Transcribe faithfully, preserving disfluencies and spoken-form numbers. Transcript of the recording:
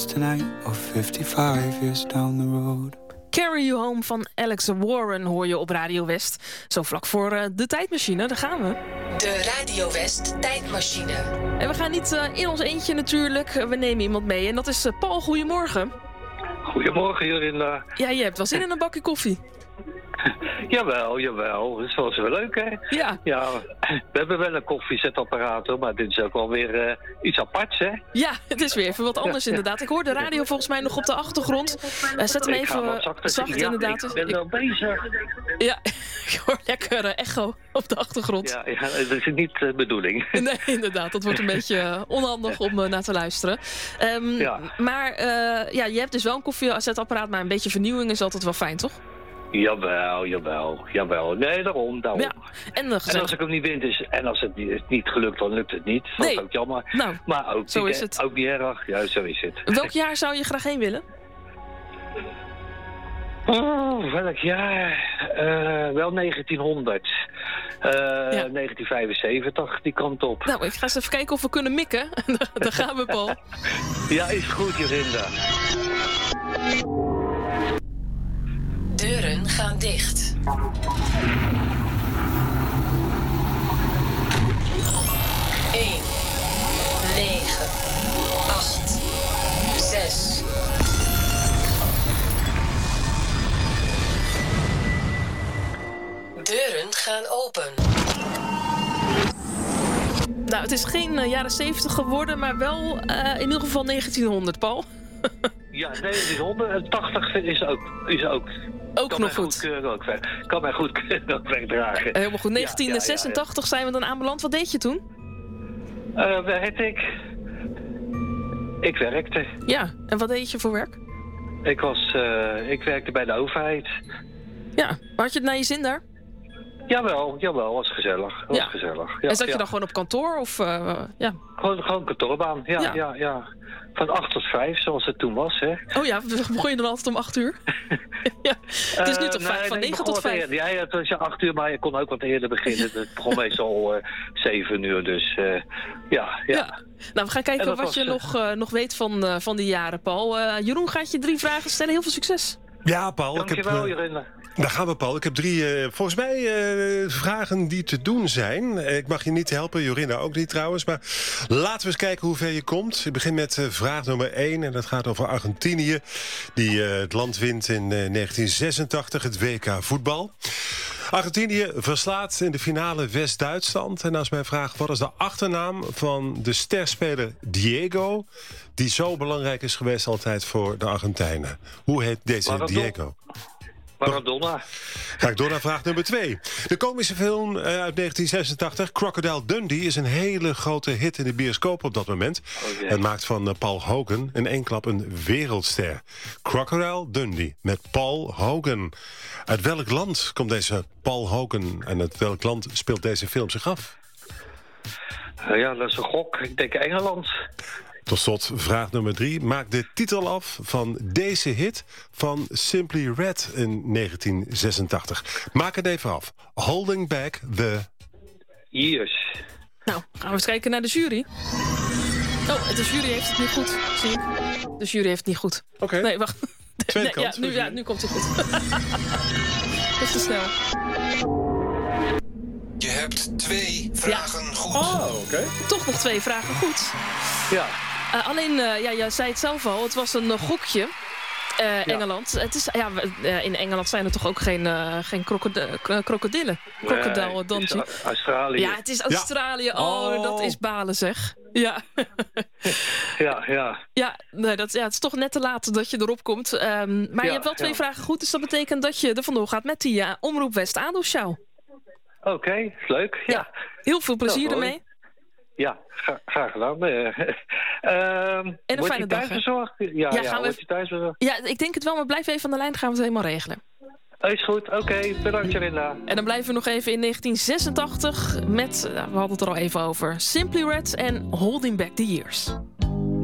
tonight or fifty-five years down the road. Carry You Home van Alex Warren hoor je op Radio West. Zo vlak voor uh, de tijdmachine, daar gaan we. De Radio West tijdmachine. En we gaan niet uh, in ons eentje natuurlijk. We nemen iemand mee en dat is uh, Paul. Goedemorgen. Goedemorgen, Jorinda. Ja, je hebt wel zin in een bakje koffie. Jawel, jawel. Dat is wel zo leuk, hè? Ja. Ja, we hebben wel een koffiezetapparaat, hoor, maar dit is ook wel weer uh, iets aparts, hè? Ja, het is weer even wat anders ja, inderdaad. Ik hoor de radio volgens mij nog op de achtergrond. Uh, zet hem ik even zacht ja, inderdaad. Ik ben wel bezig. Ja, ik hoor lekker uh, echo op de achtergrond. Ja, ja, dat is niet de bedoeling. Nee, inderdaad. Dat wordt een beetje uh, onhandig om uh, naar te luisteren. Um, ja. Maar uh, ja, je hebt dus wel een koffiezetapparaat, maar een beetje vernieuwing is altijd wel fijn, toch? Jawel, jawel, jawel. Nee, daarom, daarom. Ja. En, uh, en als ik hem niet win, dus, en als het niet, niet gelukt, dan lukt het niet. Dat nee. is ook jammer. Nou, maar ook, zo niet, is het. ook niet erg. Ja, zo is het. Welk jaar zou je graag heen willen? Oh, welk jaar? Uh, wel negentienhonderd. Uh, ja. negentien vijfenzeventig, die kant op. Nou, ik ga eens even kijken of we kunnen mikken. Daar gaan we, Paul. Ja, is goed, Jorinda. Deuren gaan dicht. één, negen, acht, zes. Deuren gaan open. Nou, het is geen uh, jaren zeventig geworden, maar wel uh, in ieder geval negentienhonderd, Paul. Ja, negentienhonderd, tachtig is ook... Is ook Ook kan nog goed. goed. Keuren ook ver, kan mij goed keuren ook wegdragen. Uh, helemaal goed. negentien zesentachtig ja, ja, ja. Zijn we dan aanbeland. Wat deed je toen? Uh, werkte ik. Ik werkte. Ja, en wat deed je voor werk? Ik was... Uh, ik werkte bij de overheid. Ja, maar had je het naar je zin daar? Jawel, jawel, was gezellig. Was ja. gezellig. Ja, en zat je ja. dan gewoon op kantoor? Of, uh, ja. Gewoon, gewoon kantoorbaan, ja, ja, ja, ja. Van acht tot vijf, zoals het toen was, hè. Oh ja, begon je dan altijd om acht uur? ja. Het is nu toch uh, vijf, nee, van nee, negen tot vijf? Ja, ja, het was ja acht uur, maar je kon ook wat eerder beginnen. Het begon meestal uh, zeven uur, dus uh, ja, ja, ja. Nou, we gaan kijken wat was, je uh, nog, uh, nog weet van, uh, van die jaren, Paul. Uh, Jeroen gaat je drie vragen stellen. Heel veel succes. Ja, Paul. Dankjewel, ik heb, uh, Jeroen. Daar gaan we, Paul. Ik heb drie, uh, volgens mij, uh, vragen die te doen zijn. Uh, ik mag je niet helpen, Jorinda ook niet trouwens. Maar laten we eens kijken hoe ver je komt. Ik begin met uh, vraag nummer één. En dat gaat over Argentinië. Die uh, het land wint in uh, negentien zesentachtig, het W K voetbal. Argentinië verslaat in de finale West-Duitsland. En als mijn vraag, wat is de achternaam van de sterspeler Diego, die zo belangrijk is geweest altijd voor de Argentijnen? Hoe heet deze Maradona. Diego? Maradona. Ga ik door naar vraag nummer twee. De komische film uit negentien zesentachtig, Crocodile Dundee, is een hele grote hit in de bioscoop op dat moment. Okay. En maakt van Paul Hogan in één klap een wereldster. Crocodile Dundee met Paul Hogan. Uit welk land komt deze Paul Hogan en uit welk land speelt deze film zich af? Uh, ja, dat is een gok. Ik denk Engeland. Tot slot vraag nummer drie. Maak de titel af van deze hit van Simply Red in negentien zesentachtig. Maak het even af. Holding Back the... Years. Nou, gaan we eens kijken naar de jury. Oh, de jury heeft het niet goed, zie ik. De jury heeft het niet goed. Oké. Okay. Nee, wacht. Tweede nee, kant. Ja, nu, ja, nu komt het goed. Dat is te snel. Je hebt twee vragen ja. goed. Oh, oké. Okay. Toch nog twee vragen goed. Ja. Uh, alleen, uh, ja, jij zei het zelf al, het was een uh, gokje. Uh, ja. Engeland. Het is, ja, uh, in Engeland zijn er toch ook geen, uh, geen krokodillen? krokodillen. Crocodile nee, Dundee. Australië. Ja, het is Australië. Ja. Oh, oh, dat is balen zeg. Ja. ja, ja. Ja, nee, dat, ja, het is toch net te laat dat je erop komt. Um, maar ja, je hebt wel twee ja. vragen goed, dus dat betekent dat je er vandoor gaat met die uh, Omroep West A D O-show. Oké, okay, leuk. Ja. ja. Heel veel plezier ja, ermee. Ja, gra- graag gedaan. Uh, uh, en een fijne dag. Thuisbezorgd? Ja, ja, ja, ja gaan wordt je thuisbezorgd? Ja, ik denk het wel, maar blijf even aan de lijn, gaan we het helemaal regelen. Is goed, oké. Okay, bedankt, Jarinda. En dan blijven we nog even in negentien zesentachtig met, we hadden het er al even over, Simply Red en Holding Back the Years.